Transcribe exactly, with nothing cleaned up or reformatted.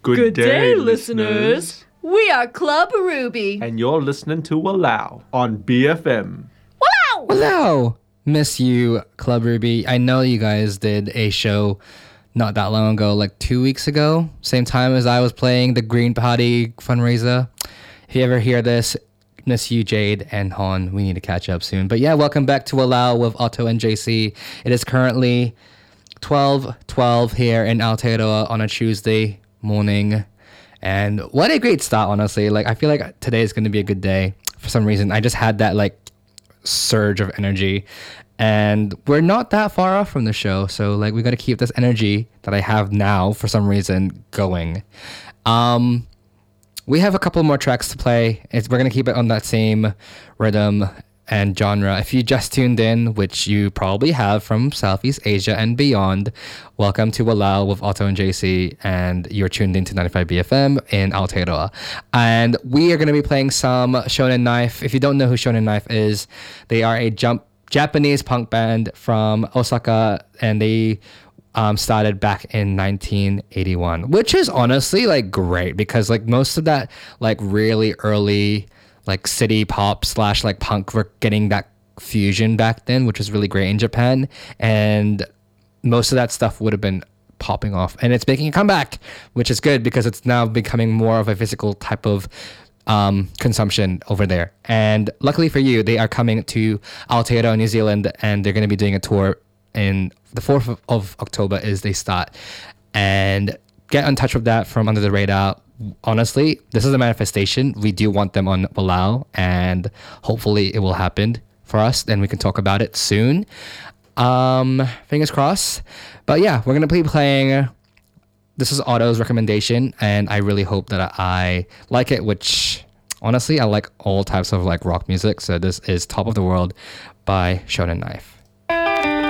Good, Good day, day, listeners. listeners. We are Club Ruby. And you're listening to Walao on B F M. Wow! Hello, miss you, Club Ruby. I know you guys did a show not that long ago, like two weeks ago, same time as I was playing the Green Party fundraiser. If you ever hear this, miss you, Jade and Han. We need to catch up soon. But yeah, welcome back to Walao with Otto and J C. It is currently twelve twelve here in Aotearoa on a Tuesday morning. And what a great start, honestly. Like, I feel like today is going to be a good day. For some reason, I just had that, like, surge of energy. And we're not that far off from the show. So, like, we got to keep this energy that I have now, for some reason, going. Um, we have a couple more tracks to play. It's, we're going to keep it on that same rhythm and genre. If you just tuned in, which you probably have from Southeast Asia and beyond, welcome to Walao with Otto and J C, and you're tuned into ninety-five B F M in Aotearoa. And we are going to be playing some Shonen Knife. If you don't know who Shonen Knife is, they are a jump Japanese punk band from Osaka, and they um, started back in nineteen eighty-one, which is honestly like great because like most of that like really early like city pop slash like punk were getting that fusion back then, which was really great in Japan, and most of that stuff would have been popping off, and it's making a comeback, which is good because it's now becoming more of a physical type of um consumption over there. And luckily for you, they are coming to Aotearoa, New Zealand, and they're going to be doing a tour in the fourth of October is they start. And get in touch with that from Under the Radar. Honestly, this is a manifestation. We do want them on Walao, and hopefully it will happen for us, and we can talk about it soon. Um, fingers crossed. But yeah, we're gonna be playing. This is Otto's recommendation, and I really hope that I like it. Which honestly, I like all types of like rock music. So this is Top of the World by Shonen Knife.